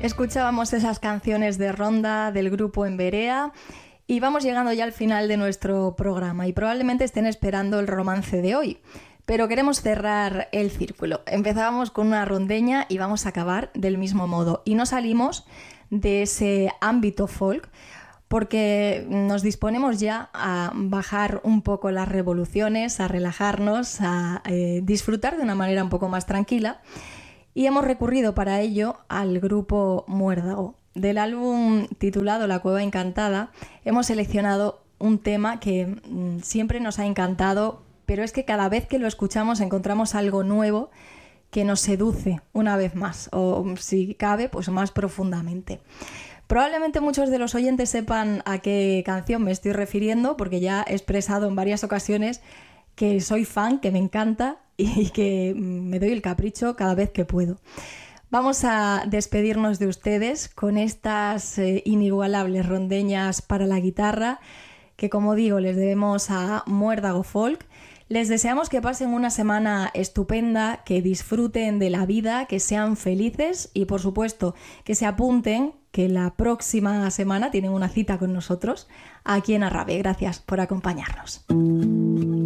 Escuchábamos esas canciones de Ronda del grupo Emberea y vamos llegando ya al final de nuestro programa y probablemente estén esperando el romance de hoy. Pero queremos cerrar el círculo. Empezábamos con una rondeña y vamos a acabar del mismo modo. Y no salimos de ese ámbito folk porque nos disponemos ya a bajar un poco las revoluciones, a relajarnos, a disfrutar de una manera un poco más tranquila. Y hemos recurrido para ello al grupo Muérdago. Del álbum titulado La Cueva Encantada hemos seleccionado un tema que siempre nos ha encantado, pero es que cada vez que lo escuchamos encontramos algo nuevo que nos seduce una vez más, o si cabe, pues más profundamente. Probablemente muchos de los oyentes sepan a qué canción me estoy refiriendo, porque ya he expresado en varias ocasiones que soy fan, que me encanta y que me doy el capricho cada vez que puedo. Vamos a despedirnos de ustedes con estas inigualables rondeñas para la guitarra que, como digo, les debemos a Muérdago Folk. Les deseamos que pasen una semana estupenda, que disfruten de la vida, que sean felices y, por supuesto, que se apunten que la próxima semana tienen una cita con nosotros aquí en Arrabe. Gracias por acompañarnos.